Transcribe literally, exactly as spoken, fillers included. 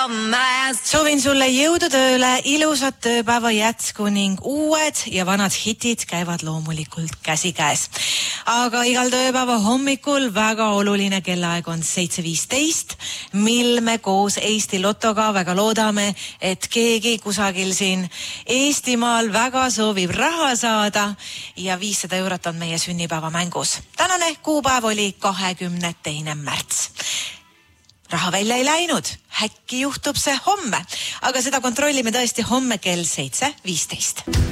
Soovin sulle jõudu tööle, ilusat tööpäeva jätsku ning uued ja vanad hitid käivad loomulikult käsikäes. Aga igal tööpäeva hommikul väga oluline kellaaeg on seitse viisteist, mil me koos Eesti Lotoga väga loodame, et keegi kusagil siin Eestimaal väga soovib raha saada ja viissada eurot on meie sünnipäeva mängus. Tänane kuupäev oli kahekümne teine märts. Raha välja ei läinud, äkki juhtub see homme, aga seda kontrollime tõesti homme kell seitse viisteist.